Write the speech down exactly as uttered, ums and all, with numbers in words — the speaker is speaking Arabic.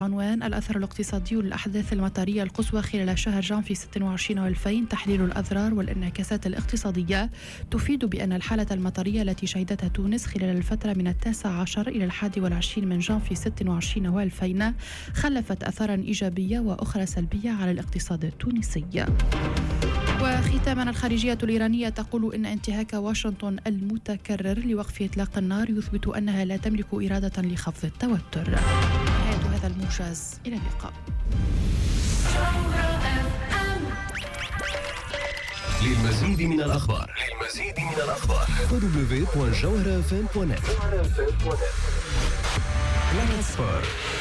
عنوان الأثر الاقتصادي للأحداث المطرية القصوى خلال شهر جانفي ستة وعشرين وألفين، تحليل الأضرار والانعكاسات الاقتصادية تفيد بأن الحالة المطرية التي شهدتها تونس خلال الفترة من التاسع عشر إلى الحادي والعشرين من جانفي ستة وعشرين وألفين خلفت أثارا إيجابية وأخرى سلبية على الاقتصاد التونسي. وختاما، الخارجية الإيرانية تقول إن انتهاك واشنطن المتكرر لوقف إطلاق النار يثبت أنها لا تملك إرادة لخفض التوتر. نهاية هذا الموجز، إلى اللقاء. للمزيد من الأخبار للمزيد من الأخبار دبليو دبليو دبليو دوت جوهرة إف إم دوت نت.